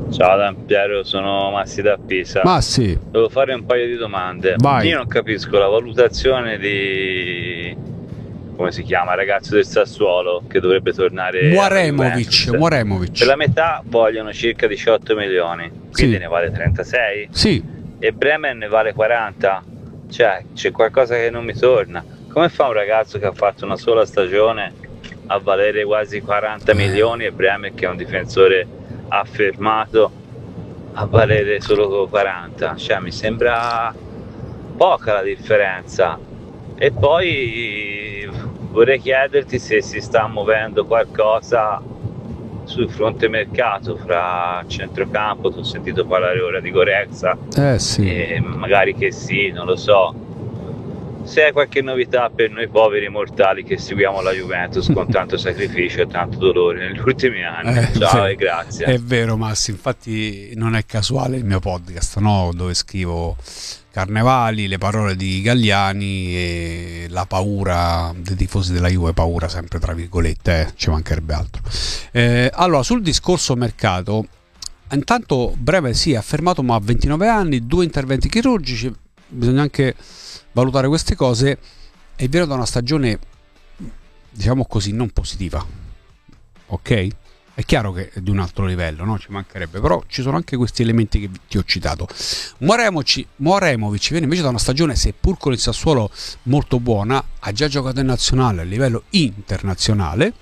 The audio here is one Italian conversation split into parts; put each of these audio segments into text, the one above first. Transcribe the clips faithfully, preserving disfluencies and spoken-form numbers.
Ciao Dan Piero, sono Massi da Pisa. Massi, Devo fare un paio di domande. vai. Io non capisco la valutazione di, come si chiama, ragazzo del Sassuolo che dovrebbe tornare alla Muaremovic, Juventus. Muaremovic. Per la metà vogliono circa diciotto milioni, quindi Sì. ne vale trentasei? Sì. E Bremen ne vale quaranta? Cioè, c'è qualcosa che non mi torna. Come fa un ragazzo che ha fatto una sola stagione a valere quasi quaranta milioni e Bremen, che è un difensore affermato, a valere solo quaranta? Cioè, mi sembra poca la differenza. E poi vorrei chiederti se si sta muovendo qualcosa sul fronte mercato fra centrocampo. Ti ho sentito parlare ora di Goretzka, Eh sì. e magari che sì, non lo so. Se hai qualche novità per noi poveri mortali che seguiamo la Juventus con tanto sacrificio e tanto dolore negli ultimi anni. Eh, Ciao vero, e grazie. È vero Massi, infatti non è casuale il mio podcast, no? Dove scrivo Carnevali, le parole di Galliani e la paura dei tifosi della Juve, paura sempre tra virgolette, eh, ci mancherebbe altro. Eh, allora, sul discorso mercato, intanto Breve sì, ha fermato ma a ventinove anni, due interventi chirurgici, bisogna anche valutare queste cose. È vero, da una stagione diciamo così non positiva, ok? È chiaro che è di un altro livello, no? Ci mancherebbe, però ci sono anche questi elementi che ti ho citato. Muaremovic, Muaremovic viene invece da una stagione, seppur con il Sassuolo molto buona, ha già giocato in nazionale a livello internazionale,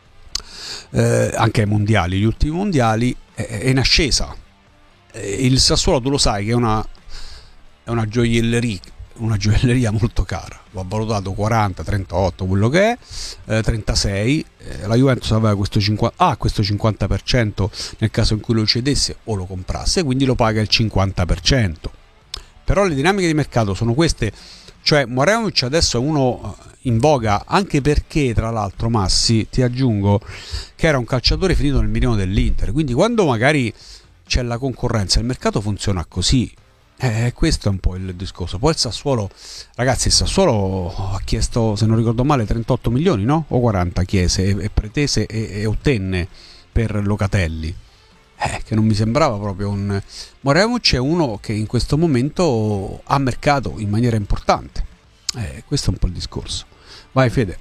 eh, anche ai mondiali, gli ultimi mondiali, è, è in ascesa. Eh, il Sassuolo, tu lo sai che è una, è una gioielleria, una gioielleria molto cara, l'ho valutato quaranta, trentotto, quello che è, eh, trentasei, eh, la Juventus aveva questo cinquanta, ah, questo cinquanta per cento nel caso in cui lo cedesse o lo comprasse, quindi lo paga il cinquanta per cento. Però le dinamiche di mercato sono queste, cioè Muaremovic adesso è uno in voga, anche perché tra l'altro, Massi, ti aggiungo che era un calciatore finito nel mirino dell'Inter, quindi quando magari c'è la concorrenza il mercato funziona così. Eh, questo è un po' il discorso. Poi il Sassuolo, ragazzi, il Sassuolo ha chiesto, se non ricordo male, trentotto milioni, no? O quaranta chiese e, e pretese e, e ottenne per Locatelli, eh, che non mi sembrava proprio un... Muaremovic è uno che in questo momento ha mercato in maniera importante. Eh, questo è un po' il discorso. Vai Fede.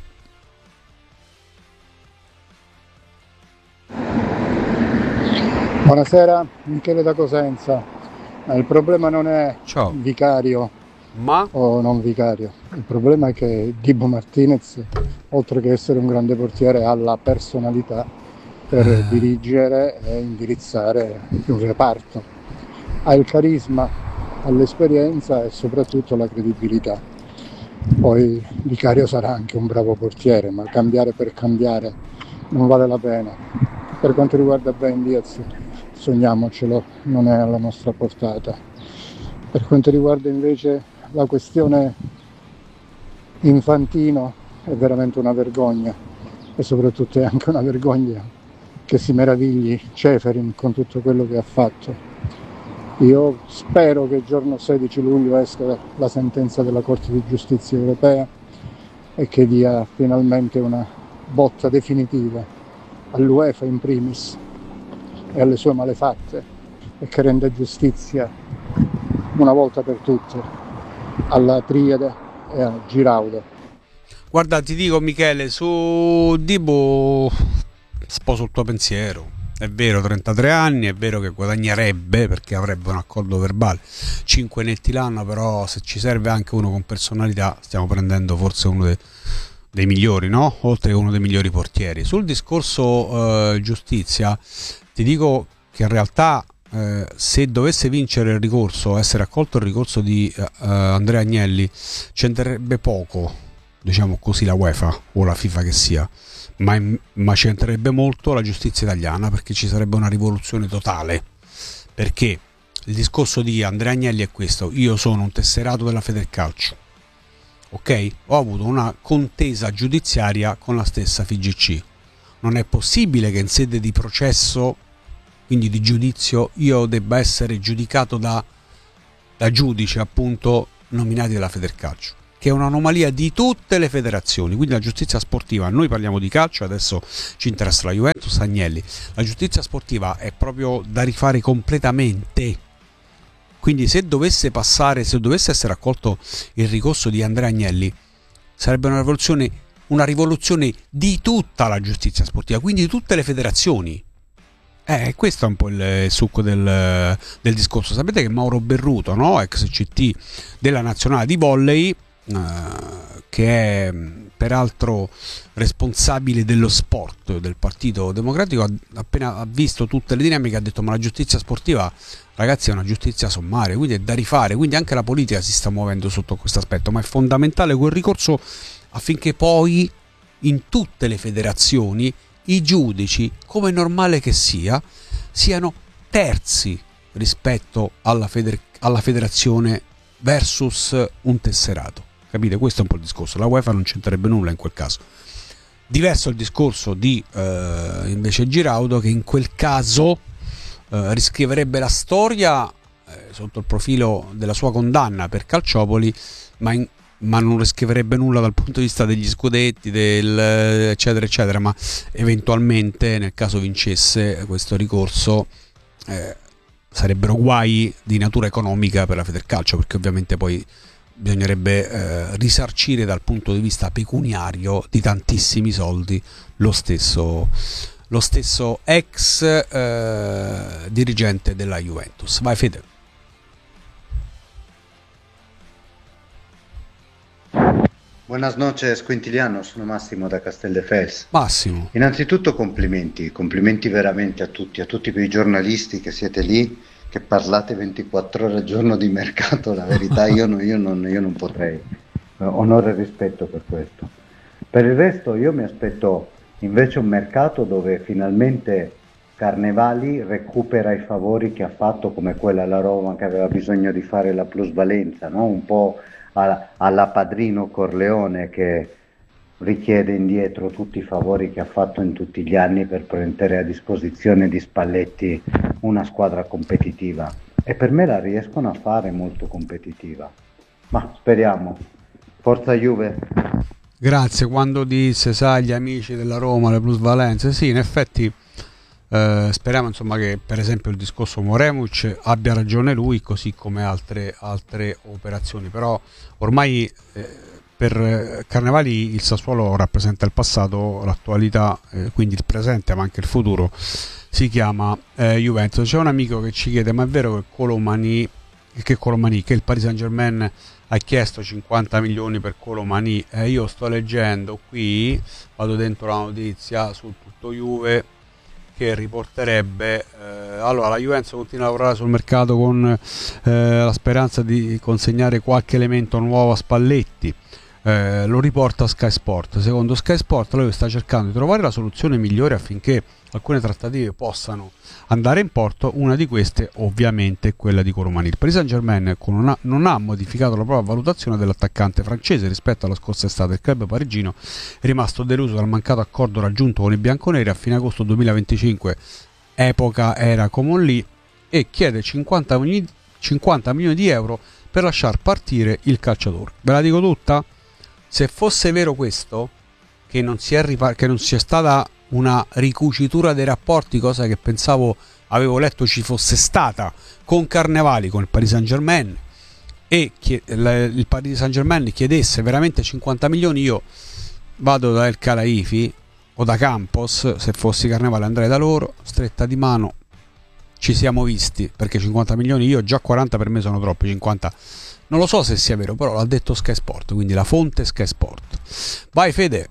Buonasera, Michele da Cosenza. Il problema non è Ciao. vicario Ma o non vicario, il problema è che Dibu Martinez, oltre che essere un grande portiere, ha la personalità per Eh. dirigere e indirizzare un reparto. Ha il carisma, ha l'esperienza e soprattutto la credibilità. Poi Vicario sarà anche un bravo portiere, ma cambiare per cambiare non vale la pena. Per quanto riguarda Ben Diaz, sogniamocelo, non è alla nostra portata. Per quanto riguarda invece la questione Infantino, è veramente una vergogna, e soprattutto è anche una vergogna che si meravigli Ceferin con tutto quello che ha fatto. Io spero che il giorno sedici luglio esca la sentenza della Corte di Giustizia Europea e che dia finalmente una botta definitiva all'UEFA in primis e alle sue malefatte, e che renda giustizia una volta per tutte alla Triade e a Giraudo. guarda, ti dico Michele, su Dibu sposo il tuo pensiero. È vero, trentatré anni, è vero che guadagnerebbe perché avrebbe un accordo verbale, cinque netti l'anno, però se ci serve anche uno con personalità stiamo prendendo forse uno dei, dei migliori, no? Oltre che uno dei migliori portieri. Sul discorso eh, giustizia, ti dico che in realtà eh, se dovesse vincere il ricorso, essere accolto il ricorso di eh, Andrea Agnelli, c'entrerebbe poco, diciamo così, la UEFA o la FIFA che sia, ma, ma ci entrerebbe molto la giustizia italiana, perché ci sarebbe una rivoluzione totale. Perché il discorso di Andrea Agnelli è questo: io sono un tesserato della Federcalcio, ok? Ho avuto una contesa giudiziaria con la stessa F I G C, non è possibile che in sede di processo, quindi di giudizio, io debba essere giudicato da, da giudici appunto nominati dalla Federcalcio. che è un'anomalia di tutte le federazioni. Quindi la giustizia sportiva, noi parliamo di calcio, adesso ci interessa la Juventus, Agnelli, la giustizia sportiva è proprio da rifare completamente. Quindi se dovesse passare, se dovesse essere accolto il ricorso di Andrea Agnelli, sarebbe una rivoluzione, una rivoluzione di tutta la giustizia sportiva, quindi di tutte le federazioni. Eh, questo è un po' il succo del, del discorso. Sapete che Mauro Berruto, no? Ex C T della nazionale di volley, eh, che è peraltro responsabile dello sport del Partito Democratico, ha appena ha visto tutte le dinamiche, ha detto: ma la giustizia sportiva, ragazzi, è una giustizia sommaria, quindi è da rifare. Quindi anche la politica si sta muovendo sotto questo aspetto, ma è fondamentale quel ricorso affinché poi in tutte le federazioni i giudici, come è normale che sia, siano terzi rispetto alla, feder- alla federazione versus un tesserato. Capite? Questo è un po' il discorso. La UEFA non c'entrerebbe nulla in quel caso. Diverso il discorso di eh, invece Giraudo, che in quel caso eh, riscriverebbe la storia eh, sotto il profilo della sua condanna per Calciopoli, ma in ma non riscriverebbe nulla dal punto di vista degli scudetti, del eccetera eccetera, ma eventualmente nel caso vincesse questo ricorso eh, sarebbero guai di natura economica per la Federcalcio, perché ovviamente poi bisognerebbe eh, risarcire dal punto di vista pecuniario di tantissimi soldi lo stesso lo stesso ex eh, dirigente della Juventus. Vai Fede. Buenas noches Quintiliano, sono Massimo da Casteldefels. Massimo. Innanzitutto complimenti, complimenti veramente a tutti, a tutti quei giornalisti che siete lì, che parlate ventiquattro ore al giorno di mercato, la verità io, non, io, non, io non potrei, onore e rispetto per questo. Per il resto io mi aspetto invece un mercato dove finalmente Carnevali recupera i favori che ha fatto, come quella alla Roma che aveva bisogno di fare la plusvalenza, no? Un po' alla Padrino Corleone, che richiede indietro tutti i favori che ha fatto in tutti gli anni per mettere a disposizione di Spalletti una squadra competitiva, e per me la riescono a fare molto competitiva, ma speriamo. Forza Juve. Grazie. Quando disse, sai, gli amici della Roma, le plusvalenze, sì, in effetti eh, speriamo insomma che per esempio il discorso Moremuc abbia ragione lui, così come altre, altre operazioni, però ormai eh, per Carnevali il Sassuolo rappresenta il passato, l'attualità, eh, quindi il presente ma anche il futuro si chiama eh, Juventus. C'è un amico che ci chiede: ma è vero che Colomani che Colomani che il Paris Saint-Germain ha chiesto cinquanta milioni per Colomani? Eh, io sto leggendo qui, vado dentro la notizia su Tutto Juve, che riporterebbe eh, allora la Juventus continua a lavorare sul mercato con eh, la speranza di consegnare qualche elemento nuovo a Spalletti. Eh, lo riporta Sky Sport. Secondo Sky Sport lui sta cercando di trovare la soluzione migliore affinché alcune trattative possano andare in porto. Una di queste ovviamente è quella di Colomani. Il Paris Saint-Germain non ha, non ha modificato la propria valutazione dell'attaccante francese rispetto alla scorsa estate. Il club parigino è rimasto deluso dal mancato accordo raggiunto con i bianconeri a fine agosto duemilaventicinque, epoca era Common Lee, e chiede cinquanta milioni di euro per lasciar partire il calciatore. Ve la dico tutta? Se fosse vero questo, che non si è ripar- che non sia stata una ricucitura dei rapporti, cosa che pensavo, avevo letto ci fosse stata con Carnevali, con il Paris Saint-Germain, e chi- l- il Paris Saint-Germain chiedesse veramente cinquanta milioni, io vado da El Khelaifi o da Campos, se fossi Carnevali andrei da loro, stretta di mano, ci siamo visti, perché cinquanta milioni, io già quaranta per me sono troppi, cinquanta non lo so se sia vero, però l'ha detto Sky Sport, quindi la fonte Sky Sport. Vai Fede.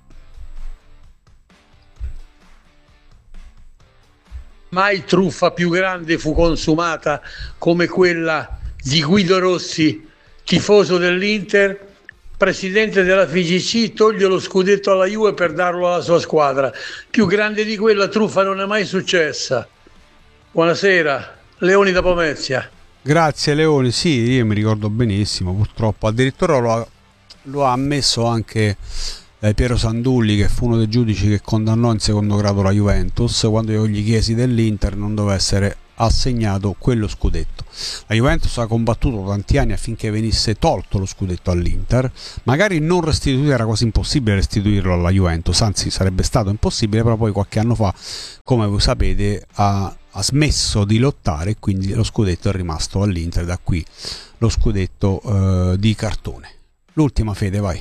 Mai truffa più grande fu consumata come quella di Guido Rossi, tifoso dell'Inter, presidente della F I G C, toglie lo scudetto alla Juve per darlo alla sua squadra. Più grande di quella truffa non è mai successa. Buonasera, Leoni da Pomezia. Grazie Leoni, sì, io mi ricordo benissimo, purtroppo addirittura lo ha, lo ha ammesso anche eh, Piero Sandulli, che fu uno dei giudici che condannò in secondo grado la Juventus, quando io gli chiesi dell'Inter non doveva essere ha segnato quello scudetto. La Juventus ha combattuto tanti anni affinché venisse tolto lo scudetto all'Inter, magari non restituito, era quasi impossibile restituirlo alla Juventus, anzi sarebbe stato impossibile, però poi qualche anno fa, come voi sapete, ha, ha smesso di lottare e quindi lo scudetto è rimasto all'Inter, da qui lo scudetto eh, di cartone. L'ultima, Fede, vai.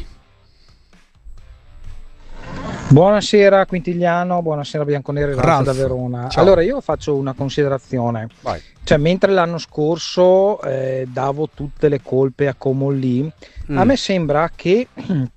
Buonasera Quintigliano, buonasera Bianconero Ralph da Verona. Ciao. Allora io faccio una considerazione. Vai. Cioè, mentre l'anno scorso eh, davo tutte le colpe a Comolli, mm. a me sembra che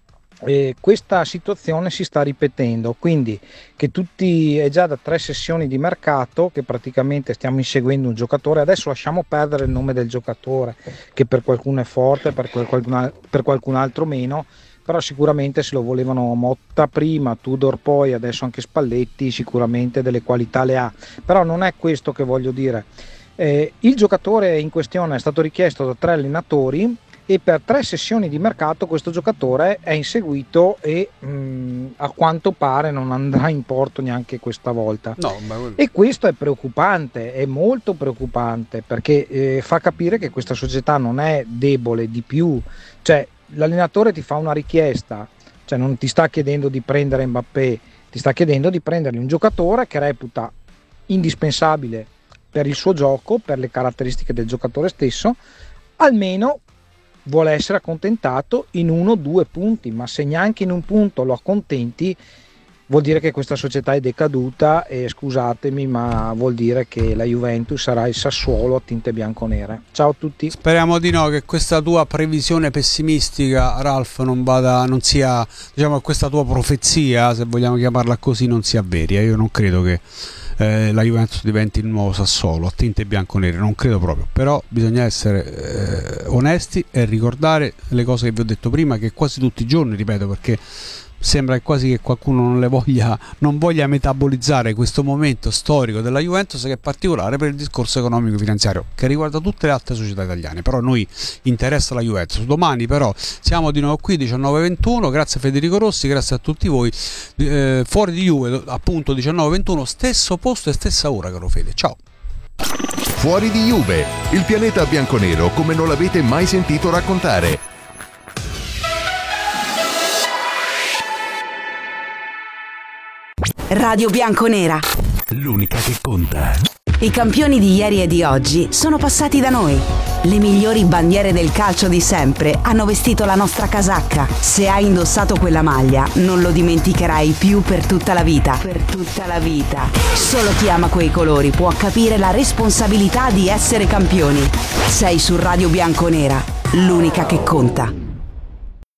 eh, questa situazione si sta ripetendo, quindi che tutti, è già da tre sessioni di mercato che praticamente stiamo inseguendo un giocatore. Adesso lasciamo perdere il nome del giocatore, che per qualcuno è forte, per qualcun, per qualcun altro meno, però sicuramente se lo volevano Motta prima, Tudor poi, adesso anche Spalletti, sicuramente delle qualità le ha, però non è questo che voglio dire. Eh, il giocatore in questione è stato richiesto da tre allenatori e per tre sessioni di mercato questo giocatore è inseguito e mh, a quanto pare non andrà in porto neanche questa volta. No, ma... E questo è preoccupante, è molto preoccupante, perché eh, fa capire che questa società non è debole di più, cioè l'allenatore ti fa una richiesta, cioè non ti sta chiedendo di prendere Mbappé, ti sta chiedendo di prendergli un giocatore che reputa indispensabile per il suo gioco, per le caratteristiche del giocatore stesso, almeno vuole essere accontentato in uno o due punti, ma se neanche in un punto lo accontenti vuol dire che questa società è decaduta e scusatemi, ma vuol dire che la Juventus sarà il Sassuolo a tinte bianconere. Ciao a tutti. Speriamo di no, che questa tua previsione pessimistica, Ralph, non vada, non sia, diciamo, questa tua profezia, se vogliamo chiamarla così, non sia vera. Io non credo che eh, la Juventus diventi il nuovo Sassuolo a tinte bianconere, non credo proprio. Però bisogna essere eh, onesti e ricordare le cose che vi ho detto prima, che quasi tutti i giorni ripeto, perché sembra quasi che qualcuno non le voglia, non voglia metabolizzare questo momento storico della Juventus, che è particolare per il discorso economico-finanziario che riguarda tutte le altre società italiane. Però noi interessa la Juventus. Domani però siamo di nuovo qui diciannove e ventuno. Grazie a Federico Rossi, grazie a tutti voi. eh, Fuori di Juve appunto diciannove e ventuno, stesso posto e stessa ora, caro Fede. Ciao. Fuori di Juve, il pianeta bianconero come non l'avete mai sentito raccontare. Radio Bianconera, l'unica che conta. I campioni di ieri e di oggi sono passati da noi. Le migliori bandiere del calcio di sempre hanno vestito la nostra casacca. Se hai indossato quella maglia, non lo dimenticherai più per tutta la vita. Per tutta la vita. Solo chi ama quei colori può capire la responsabilità di essere campioni. Sei su Radio Bianconera, l'unica che conta.